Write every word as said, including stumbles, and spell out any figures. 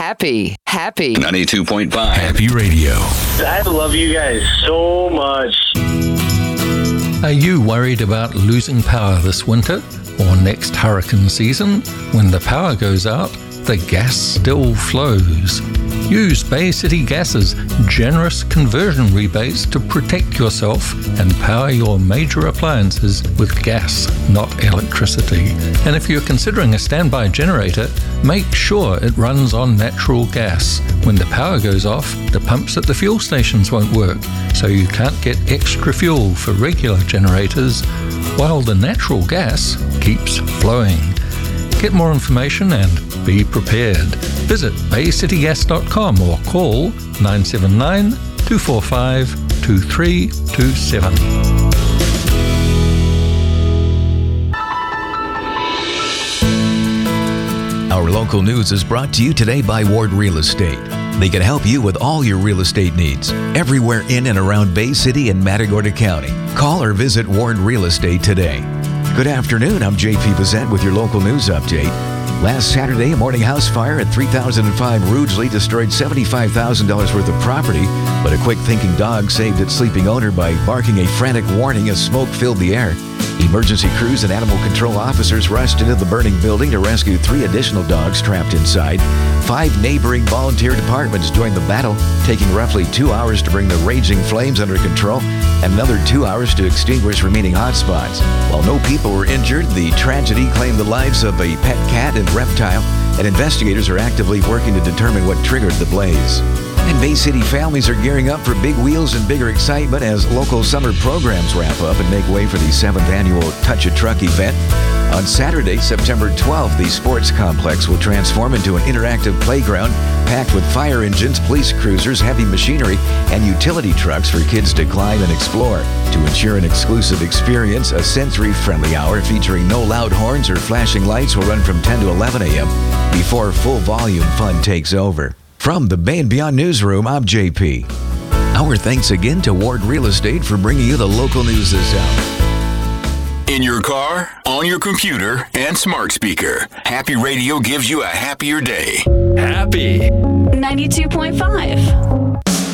Happy, happy. ninety-two point five Happy Radio. I love you guys so much. Are you worried about losing power this winter or next hurricane season? When the power goes out, the gas still flows. Use Bay City Gas's generous conversion rebates to protect yourself and power your major appliances with gas, not electricity. And if you're considering a standby generator, make sure it runs on natural gas. When the power goes off, the pumps at the fuel stations won't work, so you can't get extra fuel for regular generators, while the natural gas keeps flowing. Get more information and be prepared. Visit bay city gas dot com or call nine seven nine, two four five, two three two seven. Our local news is brought to you today by Ward Real Estate. They can help you with all your real estate needs, everywhere in and around Bay City and Matagorda County. Call or visit Ward Real Estate today. Good afternoon, I'm J P Bissett with your local news update. Last Saturday, a morning house fire at three thousand five Rugeley destroyed seventy-five thousand dollars worth of property, but a quick-thinking dog saved its sleeping owner by barking a frantic warning as smoke filled the air. Emergency crews and animal control officers rushed into the burning building to rescue three additional dogs trapped inside. Five neighboring volunteer departments joined the battle, taking roughly two hours to bring the raging flames under control and another two hours to extinguish remaining hotspots. While no people were injured, the tragedy claimed the lives of a pet cat and reptile, and investigators are actively working to determine what triggered the blaze. And Bay City families are gearing up for big wheels and bigger excitement as local summer programs wrap up and make way for the seventh annual Touch a Truck event. On Saturday, September twelfth, the sports complex will transform into an interactive playground packed with fire engines, police cruisers, heavy machinery, and utility trucks for kids to climb and explore. To ensure an exclusive experience, a sensory-friendly hour featuring no loud horns or flashing lights will run from ten to eleven a.m. before full volume fun takes over. From the Bay and Beyond Newsroom, I'm J P. Our thanks again to Ward Real Estate for bringing you the local news this hour. In your car, on your computer, and smart speaker, Happy Radio gives you a happier day. Happy. ninety-two point five